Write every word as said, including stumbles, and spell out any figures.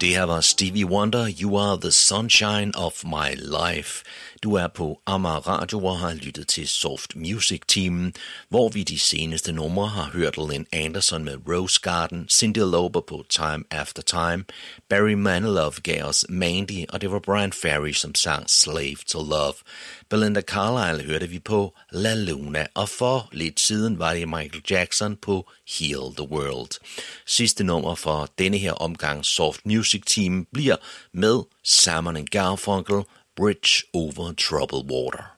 Det her var Stevie Wonder, You Are the Sunshine of My Life. Du er på Amager Radio og har lyttet til Soft Music Teamen, hvor vi de seneste numre har hørt Lynn Anderson med Rose Garden, Cyndi Lauper på Time After Time, Barry Manilow gav os Mandy, og det var Brian Ferry, som sang Slave to Love. Belinda Carlisle hørte vi på La Luna, og for lidt siden var det Michael Jackson på Heal the World. Sidste nummer for denne her omgang Soft Music Team bliver med Simon and Garfunkel, Bridge Over Troubled Water.